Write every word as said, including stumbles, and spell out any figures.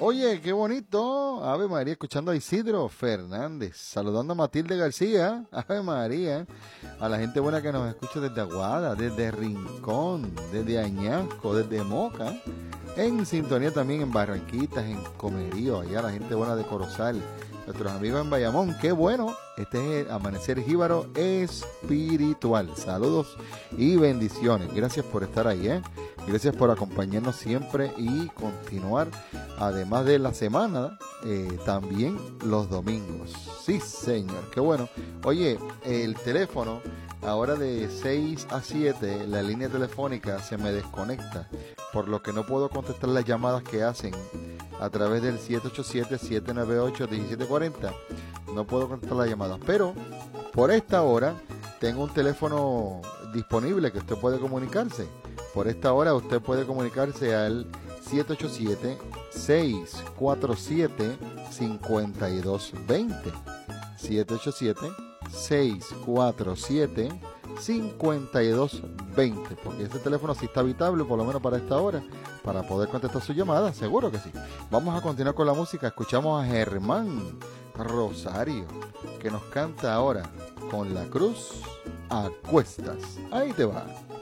Oye, qué bonito. Ave María, escuchando a Isidro Fernández, saludando a Matilde García. Ave María, a la gente buena que nos escucha desde Aguada, desde Rincón, desde Añasco, desde Moca, en sintonía también en Barranquitas, en Comerío, allá la gente buena de Corozal, nuestros amigos en Bayamón. Qué bueno, este es el Amanecer Jíbaro Espiritual. Saludos y bendiciones. Gracias por estar ahí, ¿eh? Gracias por acompañarnos siempre y continuar, además de la semana, eh, también los domingos. Sí, señor, qué bueno. Oye, el teléfono, ahora de seis a siete, la línea telefónica se me desconecta, por lo que no puedo contestar las llamadas que hacen a través del siete ocho siete, siete nueve ocho, uno siete cuatro cero. No puedo contestar las llamadas, pero por esta hora tengo un teléfono disponible que usted puede comunicarse. Por esta hora usted puede comunicarse al siete ocho siete, seis cuatro siete, cinco dos dos cero. siete ocho siete, seis cuatro siete, cinco dos dos cero. Porque ese teléfono sí está habitable, por lo menos para esta hora, para poder contestar su llamada, seguro que sí. Vamos a continuar con la música. Escuchamos a Germán Rosario, que nos canta ahora Con la cruz a cuestas. Ahí te va.